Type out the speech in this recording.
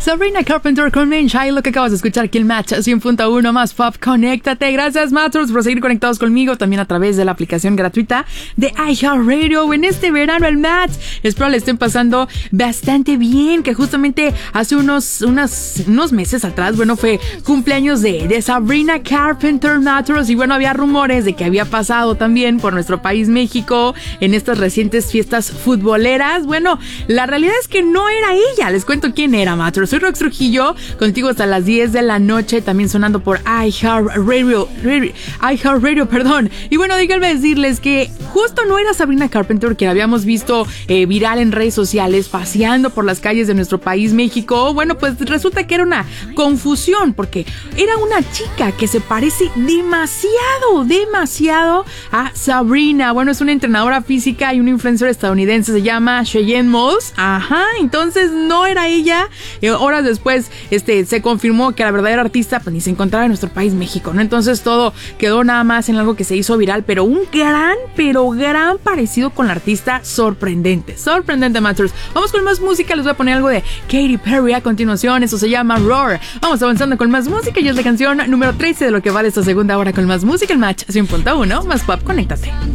Sabrina Carpenter con Moonshine, lo que acabas de escuchar aquí el Match 100.1 más pop. Conéctate. Gracias, Matros, por seguir conectados conmigo también a través de la aplicación gratuita de iHeartRadio. En este verano el Match, espero le estén pasando bastante bien, que justamente hace unos meses atrás, bueno, fue cumpleaños de Sabrina Carpenter, Matros, y bueno, había rumores de que había pasado también por nuestro país México en estas recientes fiestas futboleras. Bueno, la realidad es que no era ella. Les cuento quién era, Matros. Soy Rox Trujillo, contigo hasta las 10 de la noche, también sonando por iHeartRadio, perdón. Y bueno, díganme decirles que justo no era Sabrina Carpenter que la habíamos visto viral en redes sociales, paseando por las calles de nuestro país México. Bueno, pues resulta que era una confusión, porque era una chica que se parece demasiado a Sabrina. Bueno, es una entrenadora física y una influencer estadounidense, se llama Cheyenne Moss. Ajá, entonces no era ella. Horas después se confirmó que la verdadera artista pues ni se encontraba en nuestro país México, ¿no? Entonces todo quedó nada más en algo que se hizo viral, pero un gran parecido con la artista. Sorprendente, Masters. Vamos con más música, les voy a poner algo de Katy Perry a continuación, eso se llama Roar. Vamos avanzando con más música y es la canción número 13 de lo que va de esta segunda hora con más música, el Match 100.1 más pop. Conéctate.